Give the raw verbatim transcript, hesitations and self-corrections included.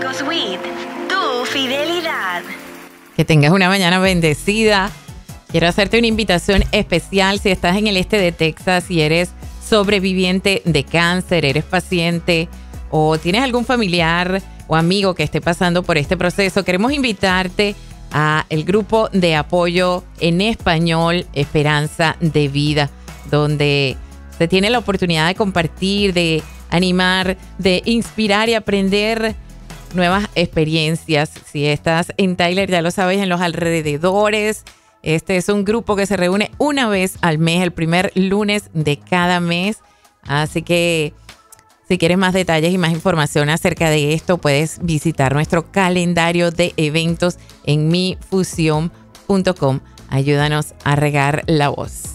EcoSuite, tu fidelidad. Que tengas una mañana bendecida. Quiero hacerte una invitación especial si estás en el este de Texas y eres sobreviviente de cáncer, eres paciente o tienes algún familiar o amigo que esté pasando por este proceso. Queremos invitarte a el grupo de apoyo en español Esperanza de Vida, donde se tiene la oportunidad de compartir, de animar, de inspirar y aprender nuevas experiencias. Si estás en Tyler, ya lo sabes, en los alrededores. Este es un grupo que se reúne una vez al mes, el primer lunes de cada mes. Así que si quieres más detalles y más información acerca de esto, puedes visitar nuestro calendario de eventos en mi fusión punto com. Ayúdanos a regar la voz.